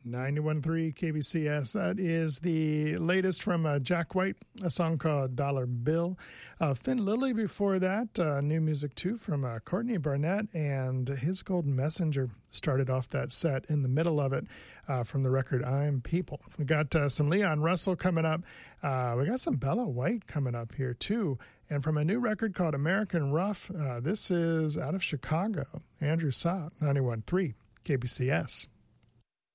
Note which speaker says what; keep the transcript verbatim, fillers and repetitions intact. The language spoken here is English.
Speaker 1: ninety-one point three K B C S. That is the latest from uh, Jack White, a song called Dollar Bill. Uh, Finn Lilly before that, uh, new music too from uh, Courtney Barnett, and His Golden Messenger started off that set in the middle of it uh, from the record I'm People. We got uh, some Leon Russell coming up. Uh, we got some Bella White coming up here too. And from a new record called American Rough, uh, this is out of Chicago. Andrew Sott, ninety-one point three K B C S.